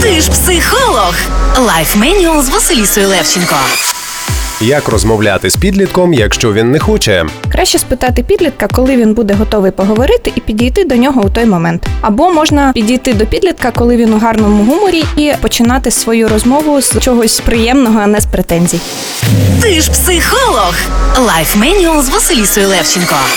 Ти ж психолог. Лайф Менюал з Василісою Левченко. Як розмовляти з підлітком, якщо він не хоче? Краще спитати підлітка, коли він буде готовий поговорити, і підійти до нього у той момент. Або можна підійти до підлітка, коли він у гарному гуморі, і починати свою розмову з чогось приємного, а не з претензій. Ти ж психолог. Лайф Менюал з Василісою Левченко.